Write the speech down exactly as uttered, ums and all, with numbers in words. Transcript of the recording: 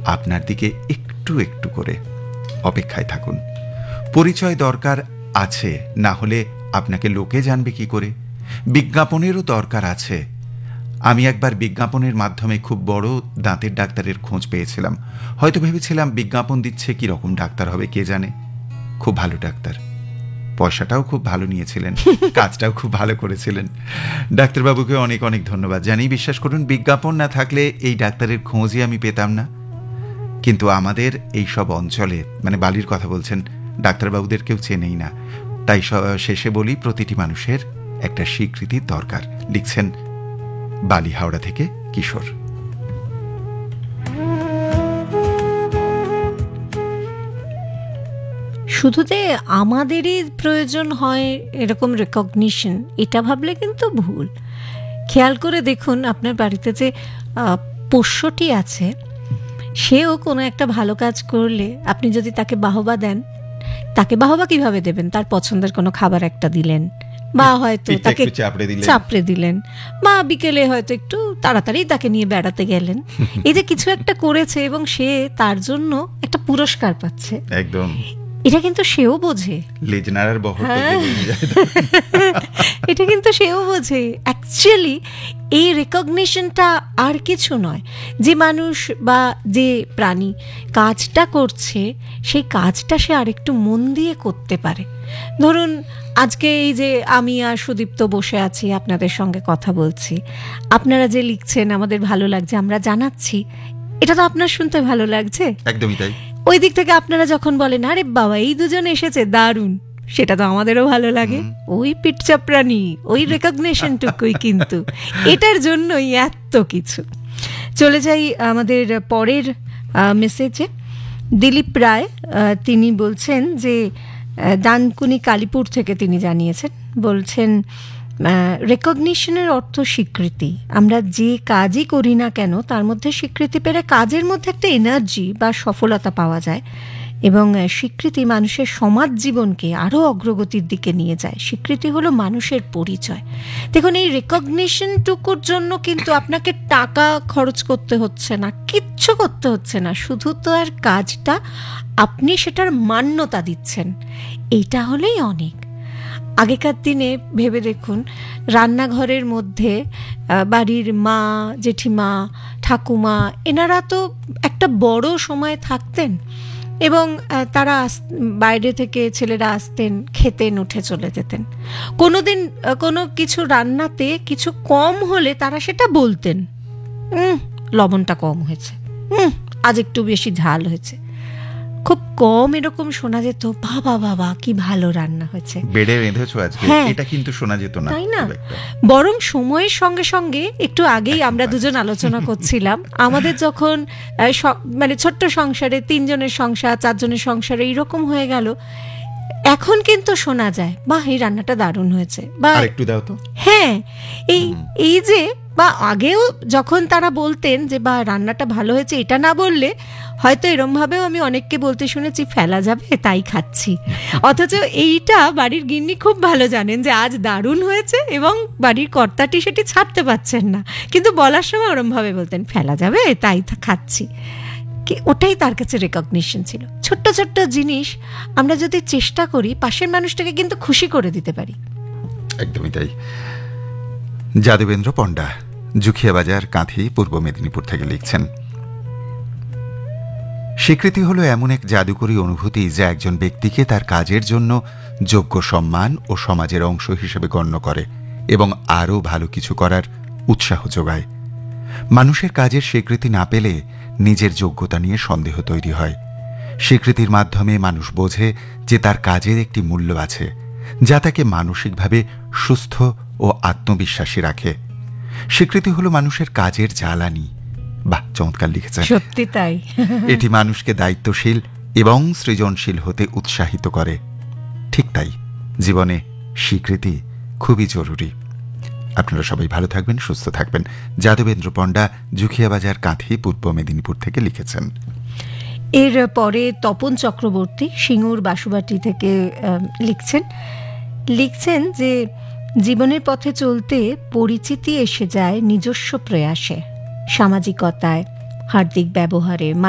আপনার দিকে একটু একটু করে অপেক্ষায় থাকুন। পরিচয় দরকার আছে, না হলে আপনাকে লোকে জানবে কি করে? বিজ্ঞাপনেরও দরকার আছে। আমি একবার বিজ্ঞাপনের মাধ্যমে খুব বড় দাঁতের ডাক্তারের খোঁজ পেয়েছিলাম। হয়তো ভেবেছিলাম বিজ্ঞাপন দিচ্ছে কি রকম ডাক্তার হবে কে জানে। খুব ভালো ডাক্তার, পয়সাটাও খুব ভালো নিয়েছিলেন, কাজটাও খুব ভালো করেছিলেন। ডাক্তারবাবুকে অনেক অনেক ধন্যবাদ জানি। বিশ্বাস করুন, বিজ্ঞাপন না থাকলে এই ডাক্তারের খোঁজই আমি পেতাম না। কিন্তু আমাদের এই সব অঞ্চলে, মানে বালির কথা বলছেন, ডাক্তারবাবুদের কেউ চেনেই না। তাই শেষে বলি, প্রতিটি মানুষের একটা স্বীকৃতির দরকার। লিখছেন বালি, হাওড়া থেকে কিশোর। শুধু যে আমাদেরই প্রয়োজন হয় এরকম রেকগনিশন, এটা ভাবলে কিন্তু ভুল। খেয়াল করে দেখুন, আপনার বাড়িতে যে পোষ্যটি আছে, সেও কোনো একটা ভালো কাজ করলে আপনি যদি তাকে বাহবা দেন, তাকে বাহবা কিভাবে দেবেন? তার পছন্দের কোনো খাবার একটা দিলেন, বা হয়তো তাকে চাপড়ে দিলেন, বা বিকেলে হয়তো একটু তাড়াতাড়ি তাকে নিয়ে বেড়াতে গেলেন। এই যে কিছু একটা করেছে এবং সে তার জন্য একটা পুরস্কার পাচ্ছে, একদম, এটা কিন্তু সেও বোঝে। এটা কিন্তু সেও বোঝে। অ্যাকচুয়ালি এই রেকগনিশনটা আর কিছু নয়। যে মানুষ বা যে প্রাণী কাজটা করছে, সেই কাজটা সে আরেকটু মন দিয়ে করতে পারে। ধরুন, আজকে এই যে আমি আর সুদীপ্ত বসে আছি, আপনাদের সঙ্গে কথা বলছি, আপনারা যে লিখছেন আমাদের ভালো লাগছে, আমরা জানাচ্ছি, এটা তো আপনার শুনতে ভালো লাগছে। একদমই তাই। ওই দিক থেকে আপনারা যখন বলেন আরে বাবা এই দুজন এসেছে দারুণ, সেটা তো আমাদেরও ভালো লাগে। ওই পিঠচাপড়ানি, ওই রেকগনিশনটুকুই কিন্তু এটার জন্যই এত কিছু। চলে যাই আমাদের পরের মেসেজে। দিলীপ রায় তিনি বলছেন যে, ডানকুনি কালীপুর থেকে তিনি জানিয়েছেন, বলছেন রেকগনিশনের অর্থ স্বীকৃতি। আমরা যে কাজই করি না কেন তার মধ্যে স্বীকৃতি পেলে কাজের মধ্যে একটা এনার্জি বা সফলতা পাওয়া যায়, এবং স্বীকৃতি মানুষের সমাজ জীবনকে আরও অগ্রগতির দিকে নিয়ে যায়। স্বীকৃতি হলো মানুষের পরিচয়। দেখুন, এই রেকগনিশনটুকুর জন্য কিন্তু আপনাকে টাকা খরচ করতে হচ্ছে না, কিচ্ছু করতে হচ্ছে না, শুধু তো আর কাজটা আপনি সেটার মান্যতা দিচ্ছেন, এইটা হলেই অনেক। আগেকার দিনে ভেবে দেখুন, রান্নাঘরের মধ্যে বাড়ির মা, জেঠিমা, ঠাকুমা, এনারা তো একটা বড় সময় থাকতেন, এবং তারা বাইরে থেকে ছেলেরা আসতেন, খেতেন, উঠে চলে যেতেন। কোনো দিন কোনো কিছু রান্নাতে কিছু কম হলে তারা সেটা বলতেন, হুম লবণটা কম হয়েছে, হুম আজ একটু বেশি ঝাল হয়েছে। খুব কম এরকম শোনা যেত বাবা বাবা কি ভালো রান্না হয়েছে, বেড়ে রেঁধেছো আজকে, এটা কিন্তু শোনা যেত না, তাই না? বরং সময়ের সঙ্গে সঙ্গে, একটু আগেই আমরা দুজন আলোচনা করছিলাম, আমাদের যখন মানে ছোট্ট সংসারে, তিনজনের সংসার, চারজনের সংসারে এইরকম হয়ে গেল, এখন কিন্তু শোনা যায় বাহ এই রান্নাটা দারুণ হয়েছে, বা একটু দাও তো। হ্যাঁ, এই এই যে, বা আগেও যখন তারা বলতেন যে বা রান্নাটা ভালো হয়েছে, এটা না বললে হয়তো এরমভাবেও আমি অনেককে বলতে শুনেছি ফেলা যাবে তাই খাচ্ছি, অথচ এইটা বাড়ির গিন্নি খুব ভালো জানেন যে আজ দারুণ হয়েছে, এবং বাড়ির কর্তাটি সেটি ছাড়তে পারছেন না, কিন্তু বলার সময় ওরমভাবে বলতেন ফেলা যাবে তাই খাচ্ছি। ওটাই তার কাছে রেকগনিশন ছিল। ছোট্ট ছোট্ট জিনিস আমরা যদি চেষ্টা করি, পাশের মানুষটাকে কিন্তু খুশি করে দিতে পারি। একদমই তাই। যাদবেন্দ্র পণ্ডা, জুখিয়া বাজার, কাঁথি, পূর্ব মেদিনীপুর থেকে লিখছেন, স্বীকৃতি হলো এমন এক জাদুকরী অনুভূতি যা একজন ব্যক্তিকে তার কাজের জন্য যোগ্য সম্মান ও সমাজের অংশ হিসেবে গণ্য করে এবং আরও ভালো কিছু করার উৎসাহ যোগায়। মানুষের কাজের স্বীকৃতি না পেলে নিজের যোগ্যতা নিয়ে সন্দেহ তৈরি হয়। স্বীকৃতির মাধ্যমে মানুষ বোঝে যে তার কাজের একটি মূল্য আছে, যা তাকে মানসিকভাবে সুস্থ ও আত্মবিশ্বাসী রাখে। স্বীকৃতি হলো মানুষের কাজের জ্বালানি। বাহ, চমৎকার লিখেছেন। সত্যি তাই। এটি মানুষকে দায়িত্বশীল এবং সৃজনশীল হতে উৎসাহিত করে। ঠিক তাই, জীবনে স্বীকৃতি খুবই জরুরি। আপনারা সবাই ভালো থাকবেন, সুস্থ থাকবেন। যাদবেন্দ্র পণ্ডা, জুখিয়া বাজার, কাঁথি, পূর্ব মেদিনীপুর থেকে লিখেছেন। এর পরে তপন চক্রবর্তী সিঙ্গুর বাসুবাটি থেকে লিখছেন লিখছেন যে জীবনের পথে চলতে পরিচিতি এসে যায় নিজস্ব প্রয়াসে, সামাজিকতায়, হার্দিক ব্যবহারে,